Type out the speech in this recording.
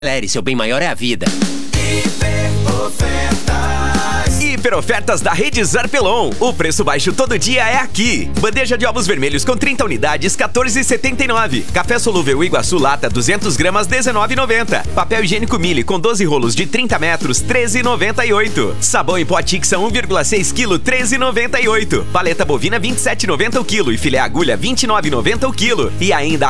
Acelere, seu bem maior é a vida. Hiper ofertas da Rede Zarpelon. O preço baixo todo dia é aqui. Bandeja de ovos vermelhos com 30 unidades, R$14,79. Café solúvel Iguaçu lata, 200 gramas, R$19,90. Papel higiênico Mille com 12 rolos de 30 metros, R$13,98. Sabão em pó Tixa 1,6 kg, R$13,98. Paleta bovina, R$27,90 o quilo. E filé agulha, R$29,90 o quilo. E ainda